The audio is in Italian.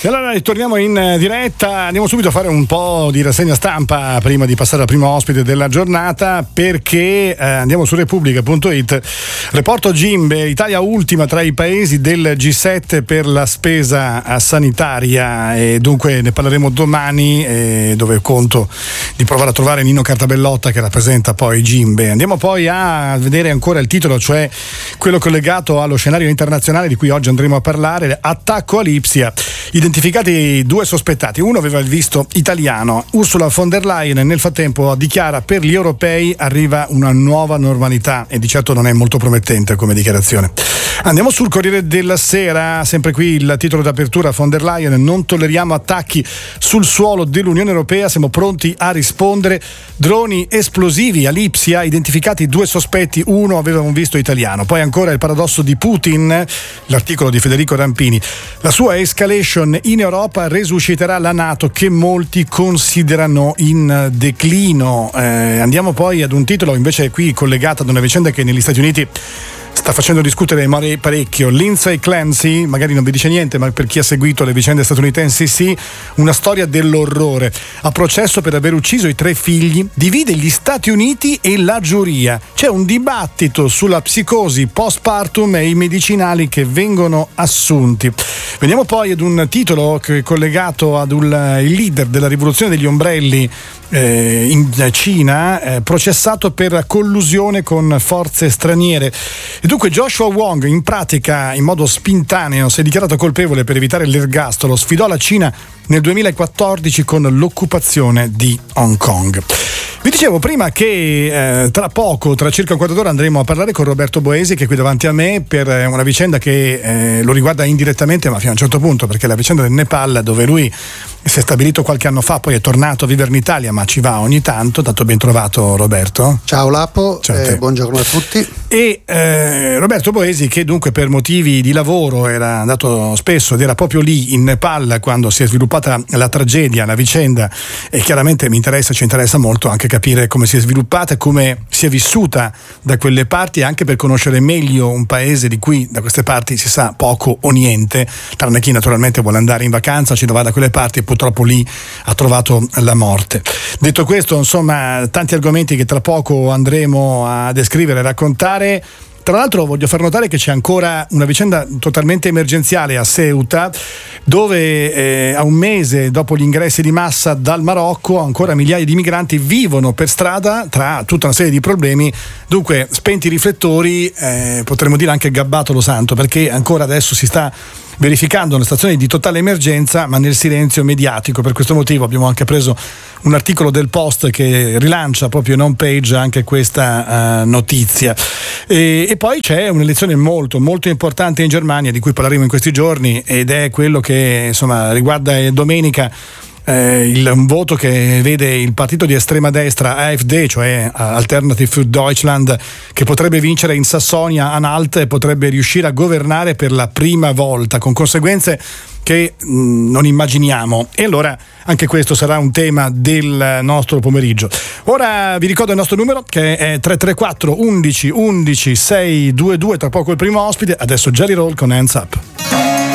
E allora ritorniamo in diretta, andiamo subito a fare un po' di rassegna stampa prima di passare al primo ospite della giornata, perché andiamo su Repubblica.it. Reporto Gimbe, Italia ultima tra i paesi del G7 per la spesa sanitaria, e dunque ne parleremo domani, dove conto di provare a trovare Nino Cartabellotta che rappresenta poi Gimbe. Andiamo poi a vedere ancora il titolo, cioè quello collegato allo scenario internazionale di cui oggi andremo a parlare. Attacco a Lipsia, identificati 2 sospettati, uno aveva il visto italiano. Ursula von der Leyen nel frattempo dichiara: per gli europei arriva una nuova normalità, e di certo non è molto promettente come dichiarazione. Andiamo sul Corriere della Sera, sempre qui il titolo d'apertura: von der Leyen, non tolleriamo attacchi sul suolo dell'Unione Europea, siamo pronti a rispondere. Droni esplosivi a Lipsia, identificati 2 sospetti, uno aveva un visto italiano. Poi ancora il paradosso di Putin, l'articolo di Federico Rampini: la sua escalation in Europa resusciterà la NATO che molti considerano in declino. Andiamo poi ad un titolo invece qui collegato ad una vicenda che negli Stati Uniti sta facendo discutere parecchio. Lindsay Clancy, magari non vi dice niente, ma per chi ha seguito le vicende statunitensi sì, una storia dell'orrore. A processo per aver ucciso i 3 figli, divide gli Stati Uniti e la giuria. C'è un dibattito sulla psicosi postpartum e i medicinali che vengono assunti. Veniamo poi ad un titolo collegato ad il leader della rivoluzione degli ombrelli in Cina, processato per collusione con forze straniere. E dunque Joshua Wong, in pratica in modo spintaneo, si è dichiarato colpevole per evitare l'ergastolo, sfidò la Cina nel 2014 con l'occupazione di Hong Kong. Vi dicevo prima che tra poco, tra circa un quarto d'ora, andremo a parlare con Roberto Boesi, che è qui davanti a me, per una vicenda che lo riguarda indirettamente, ma fino a un certo punto, perché è la vicenda del Nepal, dove lui si è stabilito qualche anno fa, poi è tornato a vivere in Italia, ma ci va ogni tanto. Tanto ben trovato, Roberto. Ciao Lapo, buongiorno a tutti. E Roberto Boesi, che dunque per motivi di lavoro era andato spesso ed era proprio lì in Nepal quando si è sviluppata la tragedia, la vicenda, e chiaramente ci interessa molto anche capire come si è sviluppata e come si è vissuta da quelle parti, anche per conoscere meglio un paese di cui da queste parti si sa poco o niente, tranne chi naturalmente vuole andare in vacanza, ci va da quelle parti e purtroppo lì ha trovato la morte. Detto questo, insomma, tanti argomenti che tra poco andremo a descrivere e raccontare. Tra l'altro voglio far notare che c'è ancora una vicenda totalmente emergenziale a Ceuta, dove a un mese dopo gli ingressi di massa dal Marocco ancora migliaia di migranti vivono per strada tra tutta una serie di problemi. Dunque, spenti i riflettori, potremmo dire anche gabbato lo santo, perché ancora adesso si sta verificando una situazione di totale emergenza, ma nel silenzio mediatico. Per questo motivo abbiamo anche preso un articolo del Post che rilancia proprio in home page anche questa notizia. E poi c'è un'elezione molto molto importante in Germania, di cui parleremo in questi giorni, ed è quello che insomma riguarda domenica un voto che vede il partito di estrema destra AfD, cioè Alternative für Deutschland, che potrebbe vincere in Sassonia-Anhalt e potrebbe riuscire a governare per la prima volta, con conseguenze che non immaginiamo. E allora anche questo sarà un tema del nostro pomeriggio. Ora vi ricordo il nostro numero, che è 334 11 11 622. Tra poco il primo ospite. Adesso Jerry Roll con Hands Up.